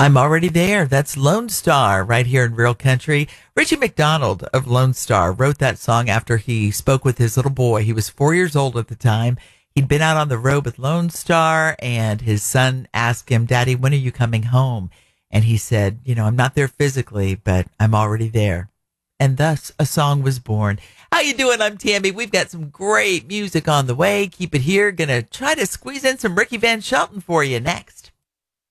I'm already there. That's Lone Star right here in Real Country. Richie McDonald of Lone Star wrote that song after he spoke with his little boy. He was 4 years old at the time. He'd been out on the road with Lone Star, and his son asked him, Daddy, when are you coming home? And he said, I'm not there physically, but I'm already there. And thus a song was born. How you doing? I'm Tammy. We've got some great music on the way. Keep it here. Gonna try to squeeze in some Ricky Van Shelton for you next.